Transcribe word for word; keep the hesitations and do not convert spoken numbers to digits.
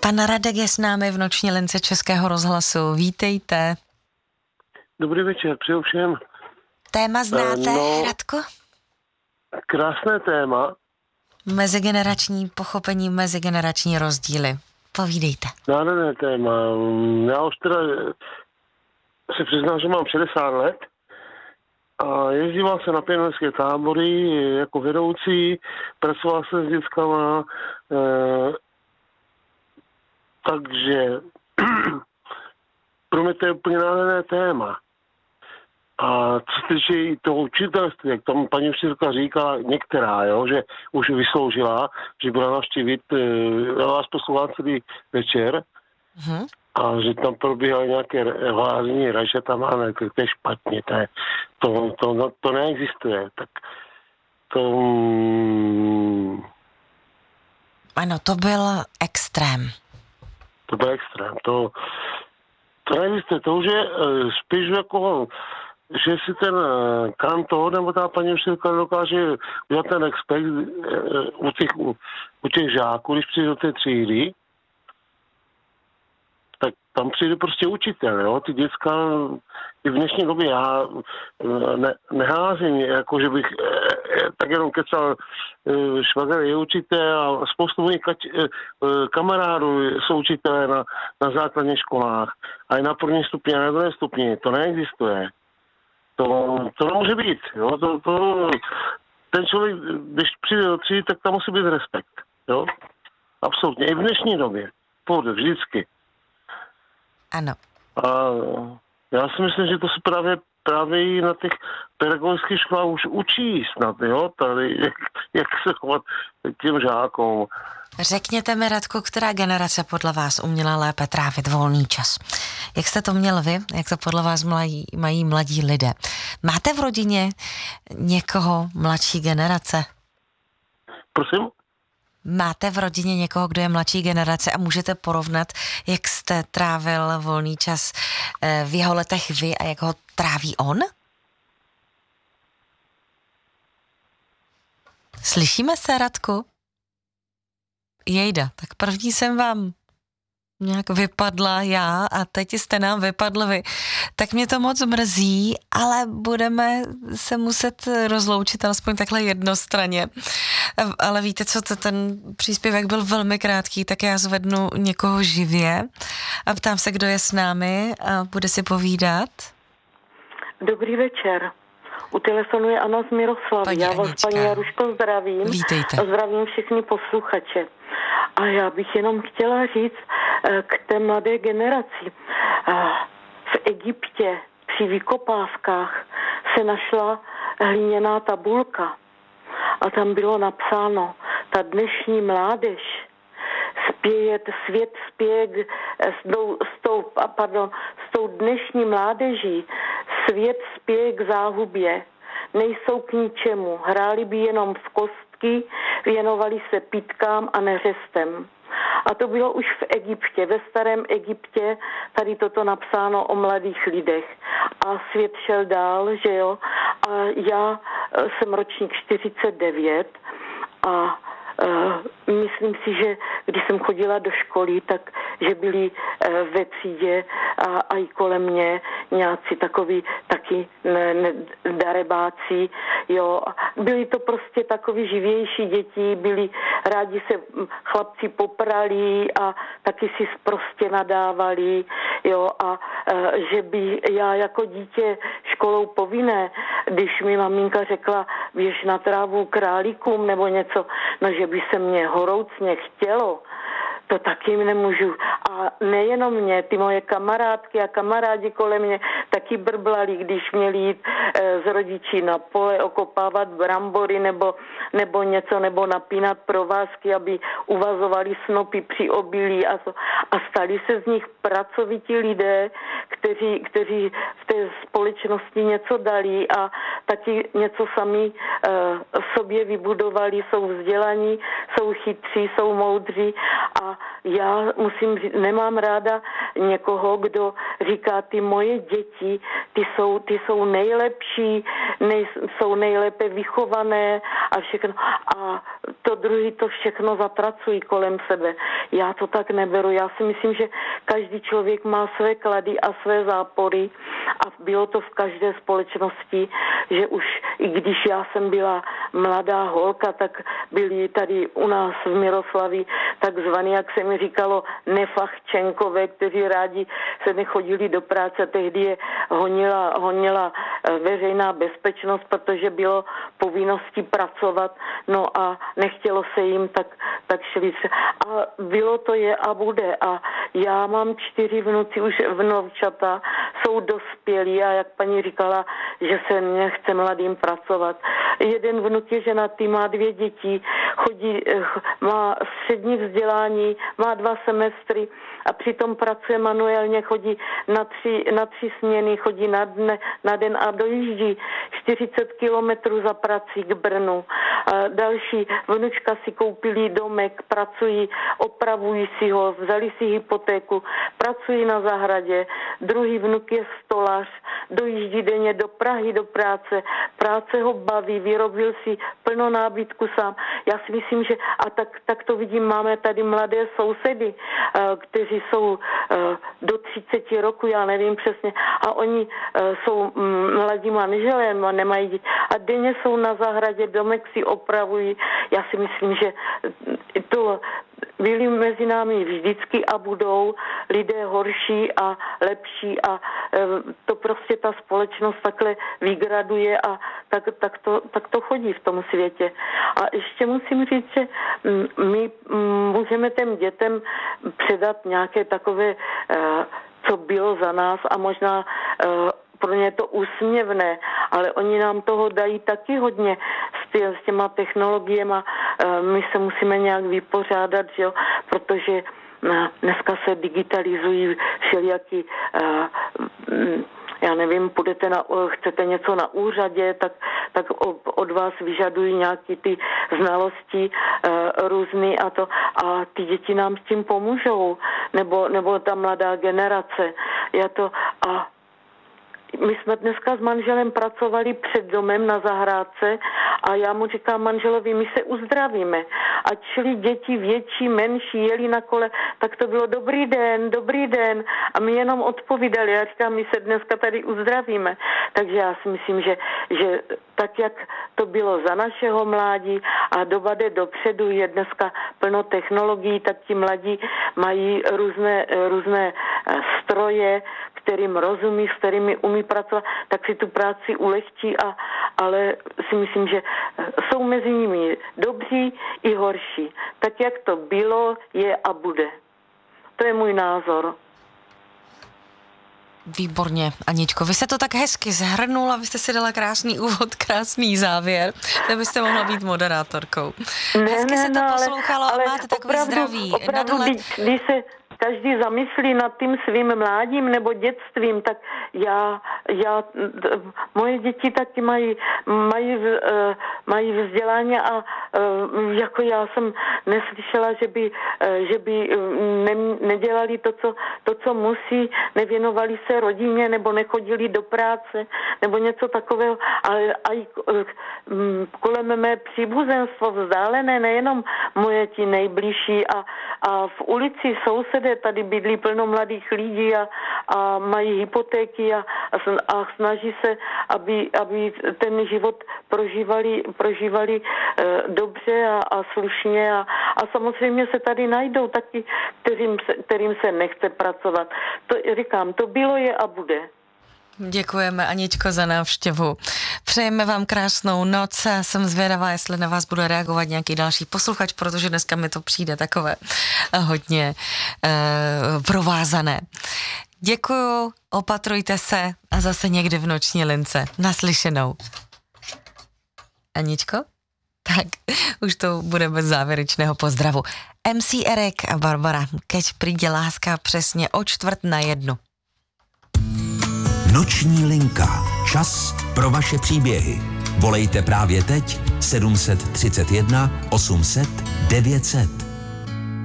Pan Radek je s námi v noční lince Českého rozhlasu. Vítejte. Dobrý večer, přeju všem. Téma znáte, no, Radko? Krásné téma. Mezigenerační pochopení, mezigenerační rozdíly. Povídejte. Nádherné téma. Já už teda se přiznám, že mám šedesát let a jezdíval se na pěnounské tábory jako vedoucí, pracoval jsem s dětskama, eh, takže pro mě to je úplně nádherné téma. A co se týče i toho učitelství, jak tam paní učitelka říkala, některá, jo, že už vysloužila, že byla navštívit, já vás poslouchám celý večer, uh-huh. a že tam probíhaly nějaké házení ražetama, ne, to, to je špatně, to, je, to, to, to neexistuje, tak to... Ano, to byl extrém. To byl extrém, to, to neexistuje, to už je spíš jako... že si ten kantor nebo ta paní učitelka dokáže udělat ten respekt u těch, u, u těch žáků, když přijde do té třídy, tak tam přijde prostě učitel, jo, ty děcka i v dnešní době já ne, neházím, jako že bych tak jenom kecal, švagr je učitel a spoustu mojich kamarádů jsou učitelé na, na základních školách a i na první stupni a na druhé stupni, to neexistuje. To, to nemůže být, jo, to, to, ten člověk, když přijde do třídy, tak tam musí být respekt, jo, absolutně, i v dnešní době, půjde, vždycky. Ano. A já si myslím, že to se právě, právě i na těch pedagogických školách už učí snad, jo, tady, jak, jak se chovat k těm žákům. Řekněte mi, Radko, která generace podle vás uměla lépe trávit volný čas? Jak jste to měl vy? Jak to podle vás mají, mají mladí lidé? Máte v rodině někoho mladší generace? Prosím? Máte v rodině někoho, kdo je mladší generace a můžete porovnat, jak jste trávil volný čas v jeho letech vy a jak ho tráví on? Slyšíme se, Radku? Jejda, tak první jsem vám nějak vypadla já a teď jste nám vypadl vy. Tak mě to moc mrzí, ale budeme se muset rozloučit alespoň takhle jednostranně. Ale víte co, to ten příspěvek byl velmi krátký, tak já zvednu někoho živě a ptám se, kdo je s námi a bude si povídat. Dobrý večer. U telefonu je Anna z Miroslavy. Paní Já vás, Anička, paní Jaruško, zdravím. Vítejte. A zdravím všechny posluchače. A já bych jenom chtěla říct k té mladé generaci. V Egyptě při vykopávkách se našla hliněná tabulka a tam bylo napsáno, ta dnešní mládež spěje, svět spěje s tou, s tou, pardon, s tou dnešní mládeží, svět spěje k záhubě, nejsou k ničemu, hráli by jenom v kostky, věnovali se pitkám a neřestem. A to bylo už v Egyptě, ve starém Egyptě, tady toto napsáno o mladých lidech. A svět šel dál, že jo. A já jsem ročník čtyřicet devět a Uh, myslím si, že když jsem chodila do školy, tak že byli uh, ve třídě a, a i kolem mě nějací takový taky ne, ne, darebáci, jo. Byli to prostě takový živější děti, byli rádi se chlapci poprali a taky si prostě nadávali, jo. A uh, že by já jako dítě školou povinné, když mi maminka řekla, běž na trávu králíkům nebo něco, no že by se mě horoucně chtělo, to taky nemůžu. A nejenom mě, ty moje kamarádky a kamarádi kolem mě taky brblali, když měli jít e, s rodiči na pole okopávat brambory nebo, nebo něco, nebo napínat provázky, aby uvazovali snopy při obilí a, to, a stali se z nich pracovití lidé, kteří, kteří v té společnosti něco dali a taky něco sami e, sobě vybudovali, jsou vzdělaní, jsou chytří, jsou moudří a já musím říct, nemám ráda někoho, kdo říká, ty moje děti, ty jsou, ty jsou nejlepší, nej, jsou nejlépe vychované a všechno. A to druhý to všechno zapracují kolem sebe. Já to tak neberu. Já si myslím, že každý člověk má své klady a své zápory a bylo to v každé společnosti, že už i když já jsem byla mladá holka, tak byli tady u nás v Miroslavi takzvaný, jak se mi říkalo, nefachčenkové, kteří rádi se nechodili do práce. Tehdy je honila, honila veřejná bezpečnost, protože bylo povinností pracovat, no a nechtělo se jim, tak, tak šli se. A bylo to je a bude. A já mám čtyři vnuci, už vnovčata, jsou dospělí a jak paní říkala, že se nechce mladým pracovat. Jeden vnuk je ženatý, má dvě děti, chodí, má střední vzdělání, má dva semestry a přitom pracuje manuálně, chodí na tři, na tři směny, chodí na, dne, na den a dojíždí čtyřicet kilometrů za prací k Brnu. A další vnučka si koupili domek, pracují, opravují si ho, vzali si hypotéku, pracují na zahradě. Druhý vnuk je stolař, dojíždí denně do Prahy do práce, práce ho baví, vyrobil si plno nábytku sám. Já si myslím, že a tak, tak to vidím, máme tady mladé sousedy, kteří jsou do třiceti roku, já nevím přesně, a oni jsou mladí manželé, nemají děti a denně jsou na zahradě, domek si opravují. Já si myslím, že to byli mezi námi vždycky a budou lidé horší a lepší a to prostě ta společnost takhle vygraduje a tak, tak, to, tak to chodí v tom světě. A ještě musím říct, že my můžeme těm dětem předat nějaké takové, co bylo za nás a možná pro ně je to úsměvné, ale oni nám toho dají taky hodně s, tě, s těma technologiemi. My se musíme nějak vypořádat, že jo? Protože dneska se digitalizují všelijaký, já nevím, půjdete na, chcete něco na úřadě, tak, tak od vás vyžadují nějaké ty znalosti různý a to a ty děti nám s tím pomůžou, nebo, nebo ta mladá generace. Já to a my jsme dneska s manželem pracovali před domem na zahrádce a já mu říkám manželovi, my se uzdravíme. Ať šli děti větší, menší, jeli na kole, tak to bylo dobrý den, dobrý den. A my jenom odpovídali. Já říkám, my se dneska tady uzdravíme. Takže já si myslím, že, že tak, jak to bylo za našeho mládí a doba jde dopředu, je dneska plno technologií, tak ti mladí mají různé, různé stroje, kterým rozumí, s kterými umí pracovat, tak si tu práci ulehčí, a, ale si myslím, že jsou mezi nimi dobří i horší. Tak, jak to bylo, je a bude. To je můj názor. Výborně, Aničko. Vy jste to tak hezky zhrnula, vy jste si dala krásný úvod, krásný závěr, kdybyste mohla být moderátorkou. Ne, hezky ne, se to no, poslouchalo ale, a máte takové opravdu, zdraví. Opravdu, Nadhle... když, když se každý zamyslí nad tím svým mládím nebo dětstvím, tak já, já moje děti taky mají, mají, mají vzdělání a jako já jsem neslyšela, že by, že by ne, nedělali to co, to, co musí, nevěnovali se rodině nebo nechodili do práce nebo něco takového, ale i kolem mé příbuzenstvo vzdálené, nejenom moje ti nejbližší a, a v ulici soused tady bydlí plno mladých lidí a, a mají hypotéky a, a snaží se, aby, aby ten život prožívali, prožívali e, dobře a, a slušně a, a samozřejmě se tady najdou taky, kterým se, kterým se nechce pracovat. To říkám, to bylo, je a bude. Děkujeme, Aničko, za návštěvu. Přejeme vám krásnou noc. Jsem zvědavá, jestli na vás bude reagovat nějaký další posluchač, protože dneska mi to přijde takové hodně eh, provázané. Děkuju, opatrujte se a zase někdy v noční lince. Naslyšenou. Aničko? Tak, už to bude bez závěrečného pozdravu. em cé Erik a Barbara, keď príde láska přesně o čtvrt na jednu. Noční linka. Čas pro vaše příběhy. Volejte právě teď sedm set třicet jedna osm set devět set.